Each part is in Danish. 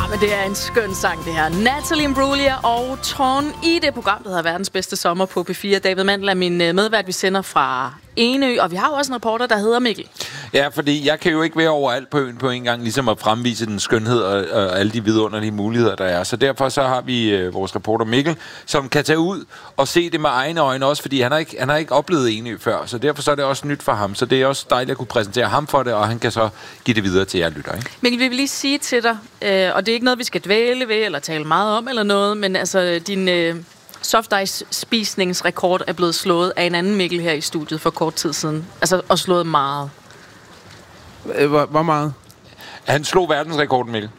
men det er en skøn sang, det her. Natalie Imbruglia og Torn i det program, der hedder Verdens Bedste Sommer på P4. David Mandel er min medvært, vi sender fra Enø, og vi har jo også en reporter, der hedder Mikkel. Ja, fordi jeg kan jo ikke være overalt på øen på en gang, ligesom at fremvise den skønhed og alle de vidunderlige muligheder, der er. Så derfor så har vi vores reporter Mikkel, som kan tage ud og se det med egne øjne også, fordi han har ikke oplevet Enø før, så derfor så er det også nyt for ham. Så det er også dejligt at kunne præsentere ham for det, og han kan så give det videre til jer lytter, ikke? Mikkel, vi vil lige sige til dig, og det er ikke noget, vi skal dvæle ved eller tale meget om eller noget, men altså din soft ice spisningsrekord er blevet slået af en anden Mikkel her i studiet for kort tid siden. Altså, og slået meget. Hvor meget? Han slog verdensrekorden, Mikkel.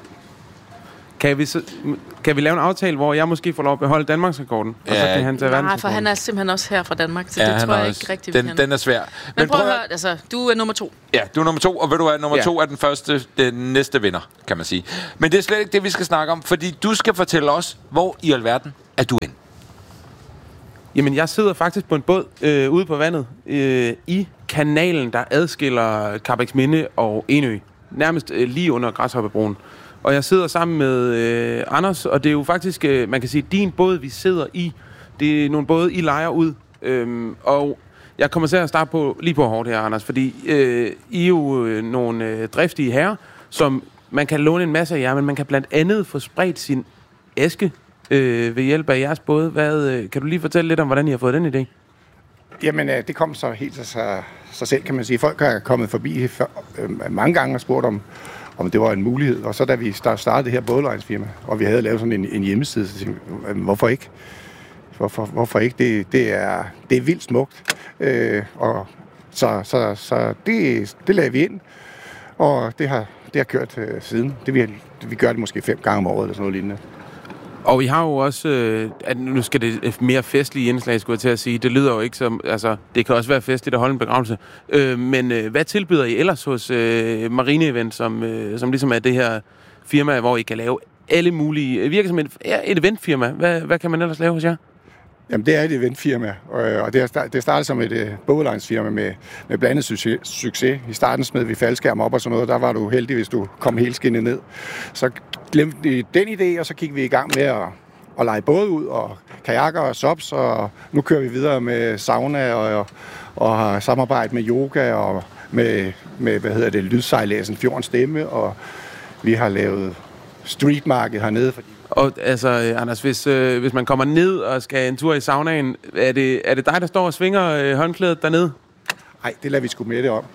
Kan vi lave en aftale, hvor jeg måske får lov at beholde Danmarksrekorden? Og så kan han tage verdensrekorden? Nej, for han er simpelthen også her fra Danmark, så det tror jeg ikke rigtigt, vi kan. Den er svær. Men prøv at høre, altså, du er nummer 2. Ja, du er nummer 2, og ved du hvad, nummer 2 er den næste vinder, kan man sige. Men det er slet ikke det, vi skal snakke om, fordi du skal fortælle os, hvor i alverden er du hen? Jamen, jeg sidder faktisk på en båd ude på vandet i kanalen, der adskiller Karrebæksminde og Enø. Nærmest lige under Græshoppebroen. Og jeg sidder sammen med Anders, og det er jo faktisk, man kan sige, din båd, vi sidder i. Det er nogle både, I lejer ud. Og jeg kommer til at starte lige på hårdt her, Anders, fordi I er jo nogle driftige herrer, som man kan låne en masse af jer, men man kan blandt andet få spredt sin æske ved hjælp af jeres båd. Kan du lige fortælle lidt om, hvordan I har fået den idé? Jamen, det kom så helt af sig selv, kan man sige. Folk har kommet forbi mange gange og spurgt om det var en mulighed. Og så da vi startede det her bådlejningsfirma, og vi havde lavet sådan en hjemmeside, så tænkte vi, hvorfor ikke? Hvorfor ikke? Det er vildt smukt. Og så det lagde vi ind, og det har kørt siden. Vi gør det måske 5 gange om året eller sådan noget lignende. Og I har jo også, nu skal det mere festlige indslag, skulle jeg til at sige. Det lyder jo ikke som, altså, det kan også være festligt at holde en begravelse. Men hvad tilbyder I ellers hos Marine Event, som ligesom er det her firma, hvor I kan lave alle mulige, virker som et eventfirma. Hvad kan man ellers lave hos jer? Jamen, det er et eventfirma, og det startede som et bådlejningsfirma med blandet succes. I starten smed vi faldskærm op og sådan noget, der var du heldig, hvis du kom helt skinnet ned. Så glemte vi den idé, og så gik vi i gang med at lege både ud, og kajakker og subs, og nu kører vi videre med sauna og har samarbejde med yoga og med lydsejladsen Fjordens Stemme, og vi har lavet streetmarket hernede, fordi og altså, Anders, hvis man kommer ned og skal en tur i saunaen, er det dig, der står og svinger håndklædet dernede? Nej, det lader vi sgu med det om.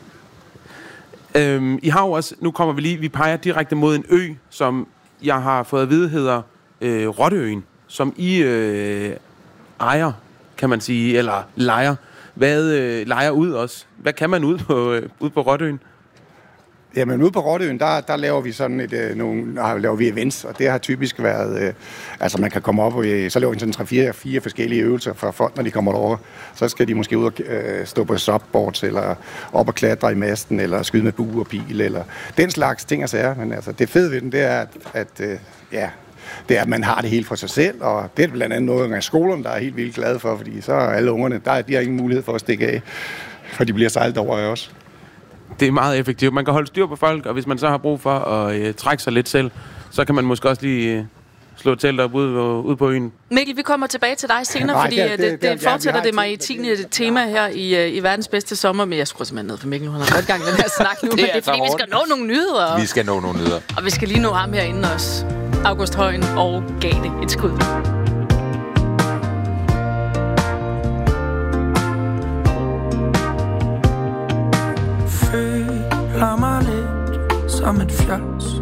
I har jo også, nu kommer vi peger direkte mod en ø, som jeg har fået at vide hedder Rotteøen, som I ejer, kan man sige, eller lejer. Hvad lejer ud også? Hvad kan man ud på Rotteøen? Jamen ude på Rotteøen, der laver vi sådan laver vi events, og det har typisk været, altså man kan komme op, så laver vi sådan 3-4 forskellige øvelser for folk, når de kommer derover. Så skal de måske ud og stå på subboards, eller op og klatre i masten, eller skyde med bue og pil, eller den slags ting og sager. Men altså, det fede ved den, det er, at man har det helt for sig selv, og det er blandt andet noget af skolerne, der er helt vildt glade for, fordi så er alle ungerne, de har ingen mulighed for at stikke af, for de bliver sejlet over af os. Det er meget effektivt. Man kan holde styr på folk, og hvis man så har brug for at trække sig lidt selv, så kan man måske også lige slå teltet op ude på øen. Mikkel, vi kommer tilbage til dig senere, fordi det fortsætter det maritime tema her i Verdens Bedste Sommer. Men jeg skulle simpelthen ned for Mikkel, han har godt gang i den her snak nu, men det er fordi, vi skal nå nogle nyheder. Vi skal nå nogle nyheder. Og vi skal lige nå ham herinde også. August Højen og Gane et skud. Føler mig lidt som et fjols.